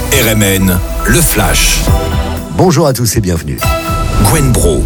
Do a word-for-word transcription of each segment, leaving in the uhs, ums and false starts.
R M N, le Flash. Bonjour à tous et bienvenue. Gwen Bro.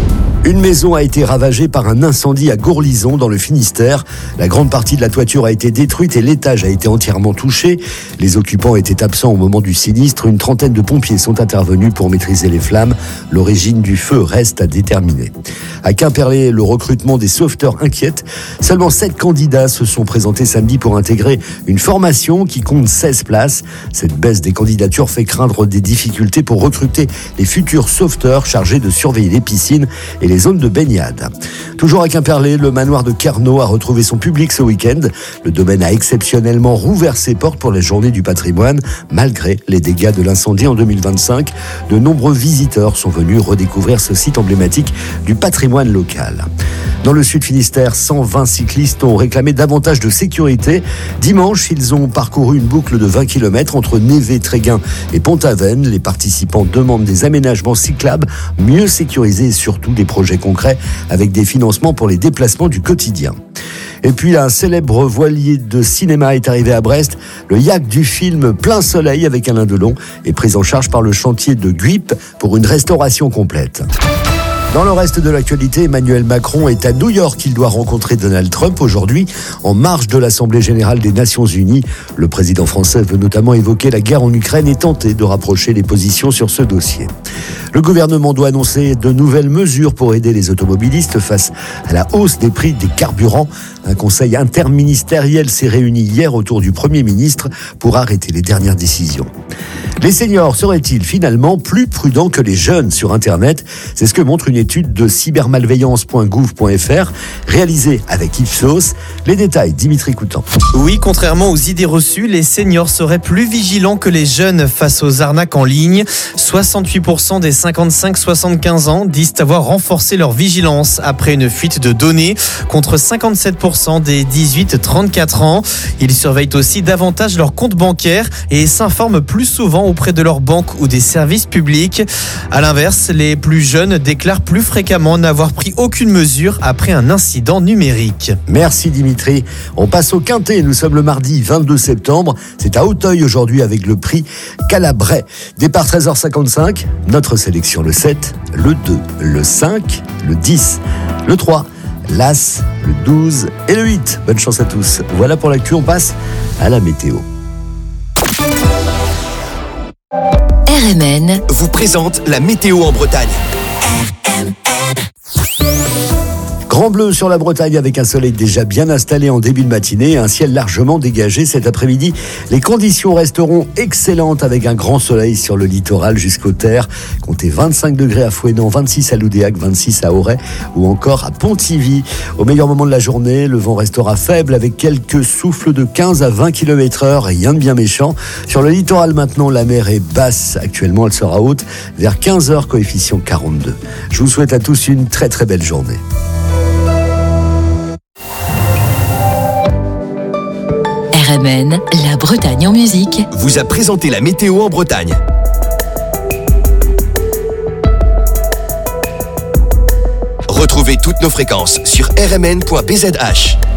Une maison a été ravagée par un incendie à Gourlison dans le Finistère. La grande partie de la toiture a été détruite et l'étage a été entièrement touché. Les occupants étaient absents au moment du sinistre. Une trentaine de pompiers sont intervenus pour maîtriser les flammes. L'origine du feu reste à déterminer. À Quimperlé, le recrutement des sauveteurs inquiète. Seulement sept candidats se sont présentés samedi pour intégrer une formation qui compte seize places. Cette baisse des candidatures fait craindre des difficultés pour recruter les futurs sauveteurs chargés de surveiller les piscines et les zones de baignade. Toujours à Quimperlé, le manoir de Carnot a retrouvé son public ce week-end. Le domaine a exceptionnellement rouvert ses portes pour la journée du patrimoine, malgré les dégâts de l'incendie en deux mille vingt-cinq. De nombreux visiteurs sont venus redécouvrir ce site emblématique du patrimoine local. Dans le Sud Finistère, cent vingt cyclistes ont réclamé davantage de sécurité. Dimanche, ils ont parcouru une boucle de vingt kilomètres entre Névé, Tréguin et Pont-Aven. Les participants demandent des aménagements cyclables mieux sécurisés et surtout des projets concrets avec des financements pour les déplacements du quotidien. Et puis un célèbre voilier de cinéma est arrivé à Brest. Le yacht du film Plein Soleil avec Alain Delon est pris en charge par le chantier de Guip pour une restauration complète. Dans le reste de l'actualité, Emmanuel Macron est à New York. Il doit rencontrer Donald Trump aujourd'hui en marge de l'Assemblée générale des Nations unies. Le président français veut notamment évoquer la guerre en Ukraine et tenter de rapprocher les positions sur ce dossier. Le gouvernement doit annoncer de nouvelles mesures pour aider les automobilistes face à la hausse des prix des carburants. Un conseil interministériel s'est réuni hier autour du Premier ministre pour arrêter les dernières décisions. Les seniors seraient-ils finalement plus prudents que les jeunes sur Internet ? C'est ce que montre une étude de cybermalveillance point gouv point f r réalisée avec Ipsos. Les détails, Dimitri Coutan. Oui, contrairement aux idées reçues, les seniors seraient plus vigilants que les jeunes face aux arnaques en ligne. soixante-huit pour cent des cinquante-cinq à soixante-quinze ans disent avoir renforcé leur vigilance après une fuite de données, contre cinquante-sept pour cent des dix-huit à trente-quatre ans. Ils surveillent aussi davantage leur compte bancaire et s'informent plus souvent auprès de leur banque ou des services publics. À l'inverse, les plus jeunes déclarent plus fréquemment n'avoir pris aucune mesure après un incident numérique. Merci Dimitri. On passe au Quintet. Nous sommes le mardi vingt-deux septembre. C'est à Auteuil aujourd'hui avec le prix Calabrais. Départ treize heures cinquante-cinq. Notre sélection le sept, le deux, le cinq, le dix, le trois, l'As, le douze et le huit. Bonne chance à tous. Voilà pour l'actu. On passe à la météo. R M N vous présente la météo en Bretagne. Grand bleu sur la Bretagne avec un soleil déjà bien installé en début de matinée et un ciel largement dégagé cet après-midi. Les conditions resteront excellentes avec un grand soleil sur le littoral jusqu'aux terres. Comptez vingt-cinq degrés à Fouesnant, vingt-six à Loudéac, vingt-six à Auray ou encore à Pontivy. Au meilleur moment de la journée, le vent restera faible avec quelques souffles de quinze à vingt kilomètres heure, rien de bien méchant. Sur le littoral maintenant, la mer est basse. Actuellement, elle sera haute vers quinze heures, coefficient quarante-deux. Je vous souhaite à tous une très très belle journée. R M N, la Bretagne en musique, vous a présenté la météo en Bretagne. Retrouvez toutes nos fréquences sur r m n point b z h.